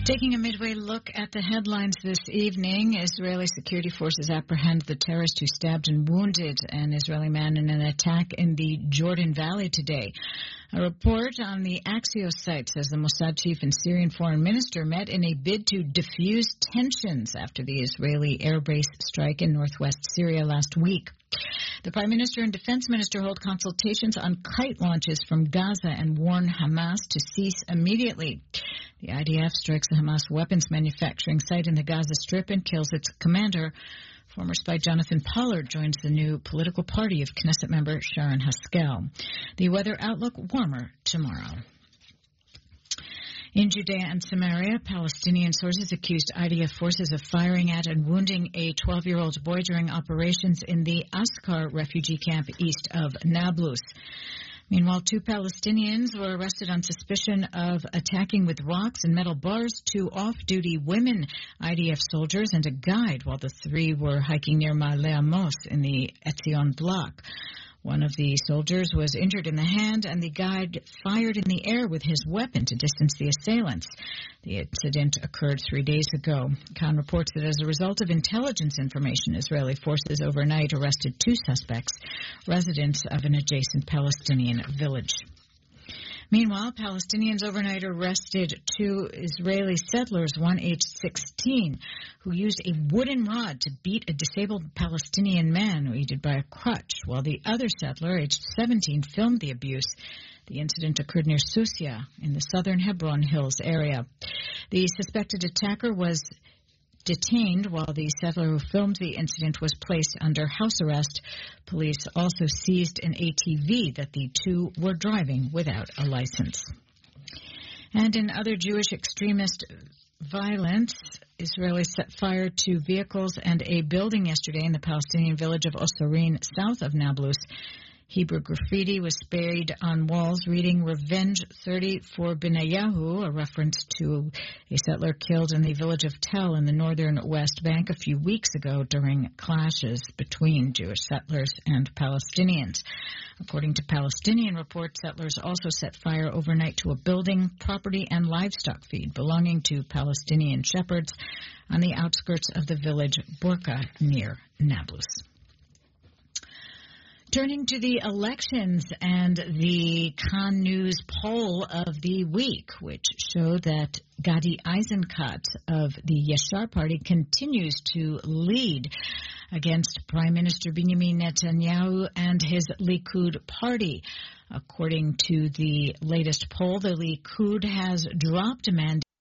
Taking a midway look at the headlines this evening, Israeli security forces apprehend the terrorist who stabbed and wounded an Israeli man in an attack in the Jordan Valley today. A report on the Axios site says the Mossad chief and Syrian foreign minister met in a bid to diffuse tensions after the Israeli air base strike in northwest Syria last week. The Prime Minister and Defense Minister hold consultations on kite launches from Gaza and warn Hamas to cease immediately. The IDF strikes the Hamas weapons manufacturing site in the Gaza Strip and kills its commander. Former spy Jonathan Pollard joins the new political party of Knesset member Sharon Haskell. The weather outlook warmer tomorrow. In Judea and Samaria, Palestinian sources accused IDF forces of firing at and wounding a 12-year-old boy during operations in the Askar refugee camp east of Nablus. Meanwhile, 2 Palestinians were arrested on suspicion of attacking with rocks and metal bars 2 off-duty women IDF soldiers and a guide while the 3 were hiking near Ma'ale Amos in the Etzion block. One of the soldiers was injured in the hand, and the guide fired in the air with his weapon to distance the assailants. The incident occurred 3 days ago. Khan reports that as a result of intelligence information, Israeli forces overnight arrested 2 suspects, residents of an adjacent Palestinian village. Meanwhile, Palestinians overnight arrested 2 Israeli settlers, one aged 16, who used a wooden rod to beat a disabled Palestinian man aided by a crutch, while the other settler, aged 17, filmed the abuse. The incident occurred near Susia in the southern Hebron Hills area. The suspected attacker was detained while the settler who filmed the incident was placed under house arrest. Police also seized an ATV that the 2 were driving without a license. And in other Jewish extremist violence, Israelis set fire to vehicles and a building yesterday in the Palestinian village of Osorin, south of Nablus. Hebrew graffiti was sprayed on walls reading Revenge 30 for Benayahu, a reference to a settler killed in the village of Tel in the northern West Bank a few weeks ago during clashes between Jewish settlers and Palestinians. According to Palestinian reports, settlers also set fire overnight to a building, property, and livestock feed belonging to Palestinian shepherds on the outskirts of the village Borka near Nablus. Turning to the elections and the Khan News poll of the week, which showed that Gadi Eisenkot of the Yashar Party continues to lead against Prime Minister Benjamin Netanyahu and his Likud party. According to the latest poll, the Likud has dropped a mandate